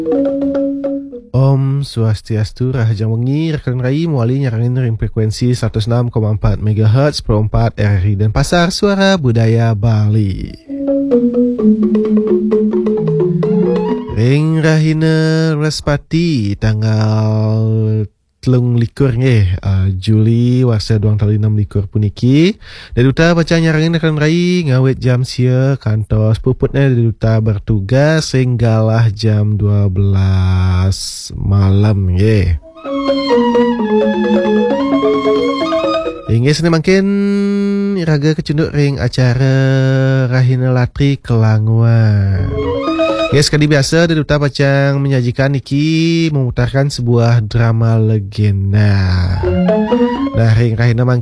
Om Swastiastu, Rahajang Wengi, rekan Rai muali nyarangin ring frekuensi 106,4 MHz Pro 4 RRI dan Pasar Suara Budaya Bali. Ring Rahina Respati tanggal 23 Juli warsa 2016 puniki. Dari duta baca nyarangin rekan Rai ngawet jam sia kantos puputnya dari duta bertugas sehinggalah jam 12 malam ye. Hingga sini makin raga kecunduk ring acara Rahina Latri Kelanguan. Yes, sekali biasa Duta Pacang menyajikan Niki memutarkan sebuah drama legenda. Nah, ring Rahina